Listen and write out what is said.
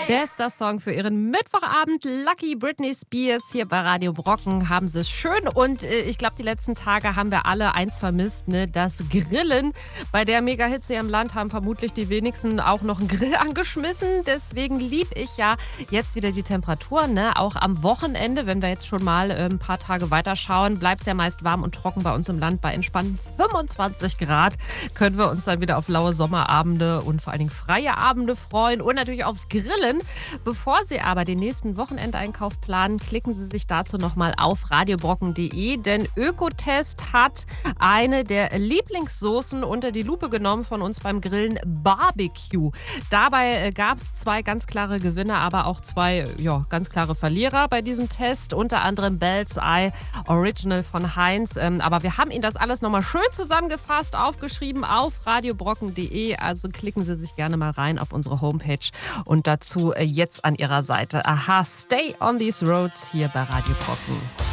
Bester Song für ihren Mittwochabend. Lucky Britney Spears hier bei Radio Brocken. Haben sie es schön. Und ich glaube, die letzten Tage haben wir alle eins vermisst, ne? Das Grillen. Bei der Mega-Hitze hier im Land haben vermutlich die wenigsten auch noch einen Grill angeschmissen. Deswegen lieb ich ja jetzt wieder die Temperaturen. Ne? Auch am Wochenende, wenn wir jetzt schon mal ein paar Tage weiterschauen, bleibt es ja meist warm und trocken bei uns im Land. Bei entspannten 25 Grad können wir uns dann wieder auf laue Sommerabende und vor allen Dingen freie Abende freuen. Und natürlich aufs Grillen. Bevor Sie aber den nächsten Wochenendeinkauf planen, klicken Sie sich dazu nochmal auf radiobrocken.de, denn Ökotest hat eine der Lieblingssoßen unter die Lupe genommen von uns beim Grillen, Barbecue. Dabei gab es 2 ganz klare Gewinner, aber auch 2 ganz klare Verlierer bei diesem Test, unter anderem Bell's Eye Original von Heinz. Aber wir haben Ihnen das alles nochmal schön zusammengefasst, aufgeschrieben auf radiobrocken.de, also klicken Sie sich gerne mal rein auf unsere Homepage und dazu jetzt an Ihrer Seite. Aha, Stay on these roads hier bei Radio Brocken.